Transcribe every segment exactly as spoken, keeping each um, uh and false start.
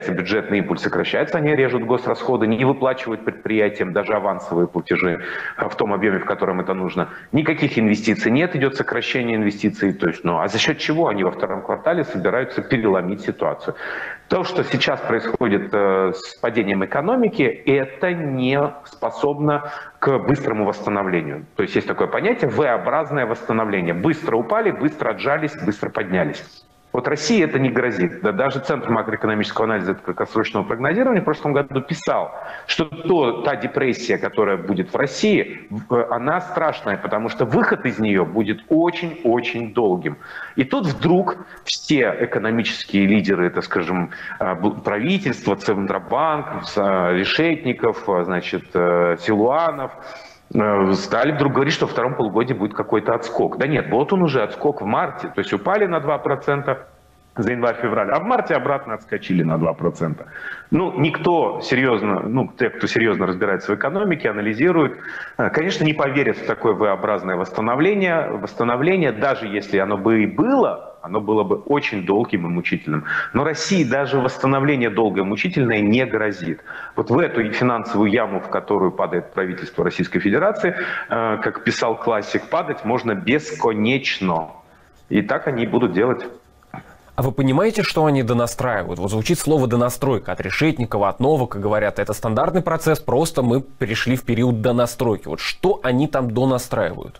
бюджетный импульс, сокращается, они режут госрасходы, не выплачивают предприятиям даже авансовые платежи в том объеме, в котором это нужно. Никаких инвестиций нет, идет сокращение инвестиций. То есть, ну, а за счет чего они во втором квартале собираются переломить ситуацию? То, что сейчас происходит э, с падением экономики, это не способно к быстрому восстановлению. То есть есть такое понятие V-образное восстановление. Быстро упали, быстро отжались, быстро поднялись. Вот России это не грозит. Да, даже Центр макроэкономического анализа и краткосрочного прогнозирования в прошлом году писал, что то, та депрессия, которая будет в России, она страшная, потому что выход из нее будет очень-очень долгим. И тут вдруг все экономические лидеры, так скажем, правительства, Центробанк, Решетников, значит, Силуанов, стали вдруг говорить, что во втором полугодии будет какой-то отскок. Да нет, вот он уже отскок в марте, то есть упали на два процента за январь-февраль, а в марте обратно отскочили на два процента. Ну, никто серьезно, ну, те, кто серьезно разбирается в экономике, анализирует, конечно, не поверят в такое V-образное восстановление, восстановление, даже если оно бы и было, оно было бы очень долгим и мучительным. Но России даже восстановление долгое и мучительное не грозит. Вот в эту финансовую яму, в которую падает правительство Российской Федерации, как писал классик, падать можно бесконечно. И так они и будут делать. А вы понимаете, что они донастраивают? Вот звучит слово «донастройка» от Решетникова, от Новака, говорят, это стандартный процесс, просто мы перешли в период донастройки. Вот что они там донастраивают?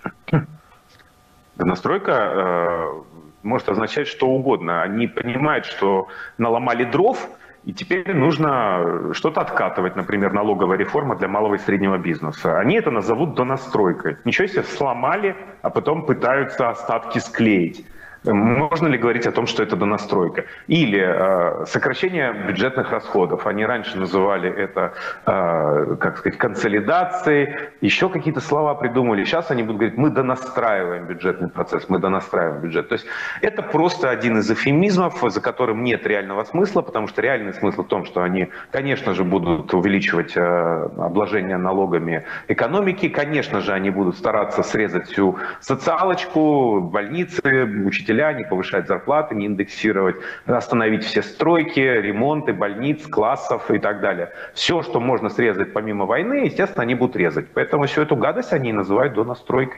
Донастройка э, может означать что угодно. Они понимают, что наломали дров, и теперь нужно что-то откатывать, например, налоговая реформа для малого и среднего бизнеса. Они это назовут донастройкой. Ничего себе, сломали, а потом пытаются остатки склеить. Можно ли говорить о том, что это донастройка? Или э, сокращение бюджетных расходов. Они раньше называли это, э, как сказать, консолидацией. Еще какие-то слова придумали. Сейчас они будут говорить, мы донастраиваем бюджетный процесс, мы донастраиваем бюджет. То есть это просто один из эвфемизмов, за которым нет реального смысла, потому что реальный смысл в том, что они, конечно же, будут увеличивать э, обложение налогами экономики. Конечно же, они будут стараться срезать всю социалочку, больницы, учителя, не повышать зарплаты, не индексировать, остановить все стройки, ремонты больниц, классов и так далее. Все, что можно срезать помимо войны, естественно, они будут резать. Поэтому всю эту гадость они называют донастройкой.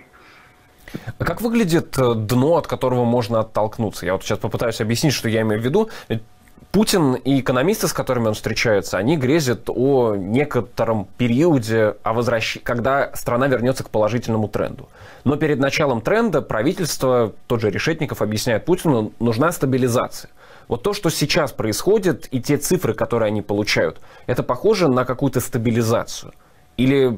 А как выглядит дно, от которого можно оттолкнуться? Я вот сейчас попытаюсь объяснить, что я имею в виду. Путин и экономисты, с которыми он встречается, они грезят о некотором периоде, о возвращ... когда страна вернется к положительному тренду. Но перед началом тренда правительство, тот же Решетников объясняет Путину, нужна стабилизация. Вот то, что сейчас происходит, и те цифры, которые они получают, это похоже на какую-то стабилизацию? Или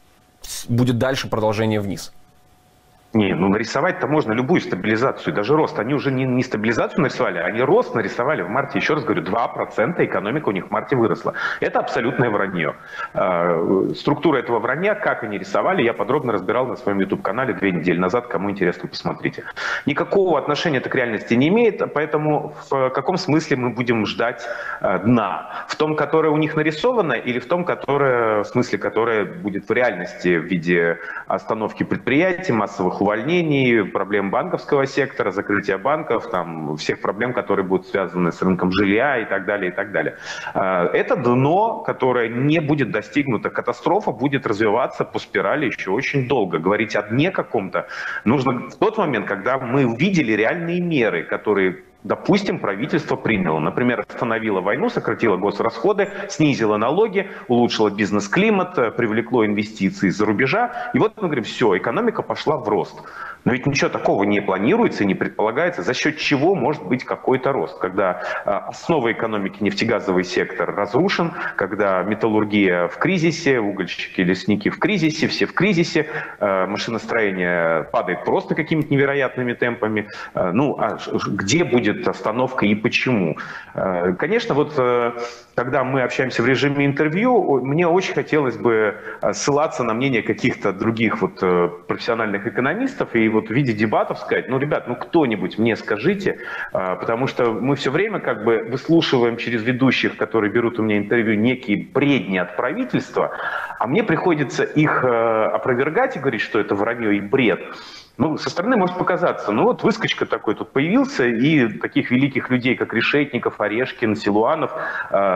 будет дальше продолжение вниз? Не, ну нарисовать-то можно любую стабилизацию, даже рост. Они уже не, не стабилизацию нарисовали, они рост нарисовали в марте. Еще раз говорю, два процента экономика у них в марте выросла. Это абсолютное вранье. Структура этого вранья, как они рисовали, я подробно разбирал на своем YouTube-канале две недели назад. Кому интересно, посмотрите. Никакого отношения это к реальности не имеет, поэтому в каком смысле мы будем ждать дна? В том, которое у них нарисовано, или в том, которое, в смысле, которое будет в реальности в виде остановки предприятий, массовых увольнений, проблем банковского сектора, закрытия банков, там, всех проблем, которые будут связаны с рынком жилья и так далее, и так далее. Это дно, которое не будет достигнуто. Катастрофа будет развиваться по спирали еще очень долго. Говорить о дне каком-то нужно в тот момент, когда мы увидели реальные меры, которые, допустим, правительство приняло. Например, остановило войну, сократило госрасходы, снизило налоги, улучшило бизнес-климат, привлекло инвестиции из-за рубежа. И вот мы говорим, все, экономика пошла в рост. Но ведь ничего такого не планируется и не предполагается, за счет чего может быть какой-то рост. Когда основа экономики, нефтегазовый сектор, разрушен, когда металлургия в кризисе, угольщики, лесники в кризисе, все в кризисе, машиностроение падает просто какими-то невероятными темпами. Ну, а где будет остановка и почему? Конечно, вот когда мы общаемся в режиме интервью, мне очень хотелось бы ссылаться на мнение каких-то других вот профессиональных экономистов и вот в виде дебатов сказать, ну, ребят, ну, кто-нибудь мне скажите, потому что мы все время как бы выслушиваем через ведущих, которые берут у меня интервью, некие бредни от правительства, а мне приходится их опровергать и говорить, что это вранье и бред. Ну, со стороны может показаться, ну вот выскочка такой тут появился, и таких великих людей, как Решетников, Орешкин, Силуанов,